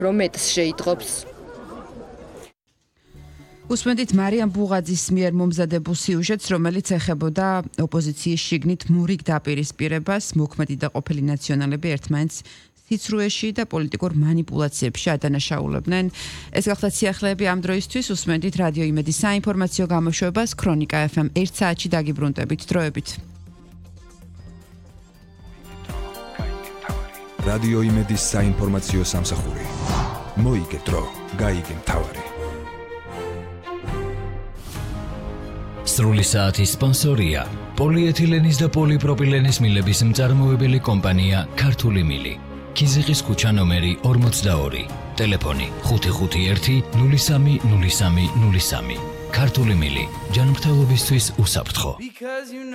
რომ მეტს შეიტყობს. უსმენთ მარიამ ბუღაძის მიერ მომზადებულ სიუჟეტს, რომელიც ეხებოდა ოპოზიციის შიგნით მურიგ დაპირისპირებას, მოქმედი და ყოფილი ნაციონალები ერთმანეთს სიცრუეში და პოლიტიკურ манипуляციებში ადანაშაულებდნენ. ეს გახდა სიახლეები ამ დროისთვის. უსმენთ რადიო იმედის საინფორმაციო გამოშვებას ქრონიკა FM 1 საათში დაგიბრუნდებით დროებით. რადიო იმედის საინფორმაციო სამსახური. მოიგე დრო, გაიგე მთავარი. სრული საათის სპონსორია პოლიეთილენის და პოლიპროპილენის მილების მწარმოებელი კომპანია ქართული მილი. კიზიყის ქუჩა ნომერი 42. ტელეფონი 551 030303. ქართული მილი ჯანმრთელობისთვის უსაფრთხო.